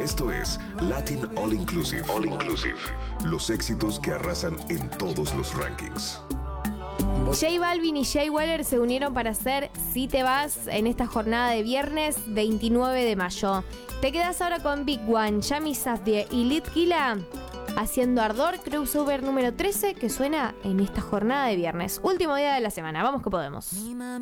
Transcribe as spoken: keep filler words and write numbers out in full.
Esto es Latin All Inclusive. All Inclusive. Los éxitos que arrasan en todos los rankings. J Balvin y Jay Weller se unieron para hacer Si Te Vas en esta jornada de viernes veintinueve de mayo. Te quedas ahora con Big One, Yami Safdie y Litquila haciendo Ardor, crossover número trece que suena en esta jornada de viernes. Último día de la semana, vamos que podemos.